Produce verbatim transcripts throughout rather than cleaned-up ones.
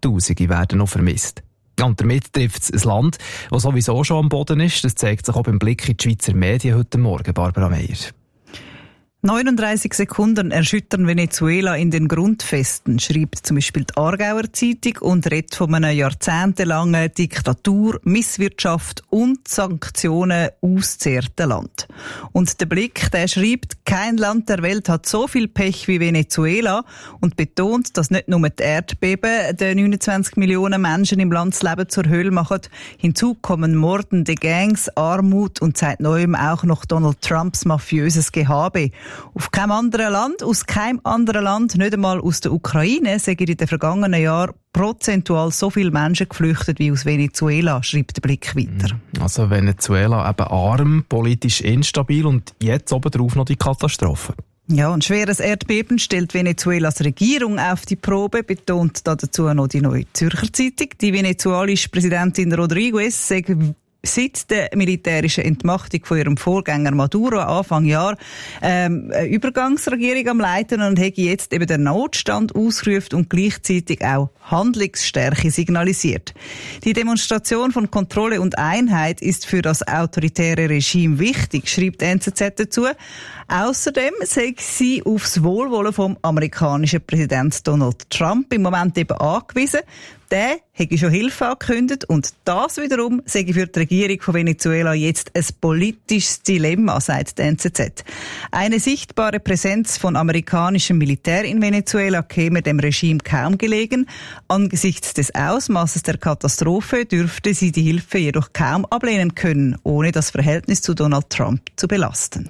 Zehntausende werden noch vermisst. Und damit trifft es ein Land, das sowieso schon am Boden ist. Das zeigt sich auch beim Blick in die Schweizer Medien heute Morgen, Barbara Meier. neununddreißig Sekunden erschüttern Venezuela in den Grundfesten, schreibt zum Beispiel die Aargauer Zeitung und redet von einer jahrzehntelangen Diktatur, Misswirtschaft und Sanktionen ausgezehrten Land. Und der Blick, der schreibt, kein Land der Welt hat so viel Pech wie Venezuela und betont, dass nicht nur die Erdbeben den neunundzwanzig Millionen Menschen im Land das Leben zur Hölle machen. Hinzu kommen mordende Gangs, Armut und seit neuem auch noch Donald Trumps mafiöses Gehabe. Auf keinem anderen Land, aus keinem anderen Land, nicht einmal aus der Ukraine, sind in den vergangenen Jahren prozentual so viele Menschen geflüchtet wie aus Venezuela, schreibt der Blick weiter. Also Venezuela eben arm, politisch instabil und jetzt obendrauf noch die Katastrophe. Ja, ein schweres Erdbeben stellt Venezuelas Regierung auf die Probe, betont dazu noch die Neue Zürcher Zeitung. Die venezuelische Präsidentin Rodriguez sagt, seit der militärischen Entmachtung von ihrem Vorgänger Maduro Anfang Jahr ähm, eine Übergangsregierung am Leiten und hat jetzt eben den Notstand ausgerufen und gleichzeitig auch Handlungsstärke signalisiert. Die Demonstration von Kontrolle und Einheit ist für das autoritäre Regime wichtig, schreibt N Z Z dazu. Außerdem sei sie aufs Wohlwollen vom amerikanischen Präsident Donald Trump im Moment eben angewiesen. Der hätte schon Hilfe angekündigt und das wiederum sei für die Regierung von Venezuela jetzt ein politisches Dilemma, sagt die N Z Z. Eine sichtbare Präsenz von amerikanischem Militär in Venezuela käme dem Regime kaum gelegen. Angesichts des Ausmaßes der Katastrophe dürfte sie die Hilfe jedoch kaum ablehnen können, ohne das Verhältnis zu Donald Trump zu belasten.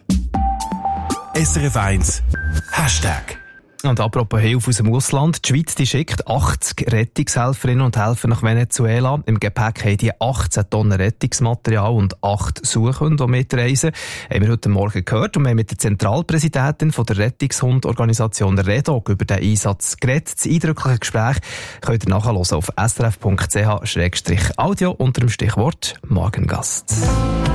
S R F eins Hashtag. Und apropos Hilfe aus dem Ausland, die Schweiz die schickt achtzig Rettungshelferinnen und Helfer nach Venezuela. Im Gepäck haben die achtzehn Tonnen Rettungsmaterial und acht Suchhunde, die mitreisen. Haben wir heute Morgen gehört und wir haben mit der Zentralpräsidentin von der Rettungshundorganisation REDOG über den Einsatz geredet. Das eindrückliche Gespräch könnt ihr nachhören auf s r f punkt c h slash audio unter dem Stichwort Morgengast.